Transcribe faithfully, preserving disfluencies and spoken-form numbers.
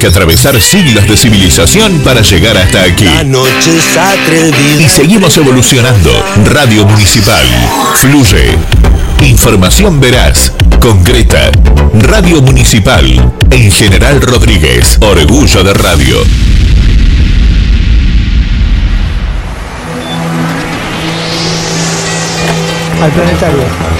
que atravesar siglos de civilización para llegar hasta aquí. Y seguimos evolucionando. Radio Municipal. Fluye. Información veraz, concreta. Radio Municipal. En General Rodríguez. Orgullo de radio. Al planetario.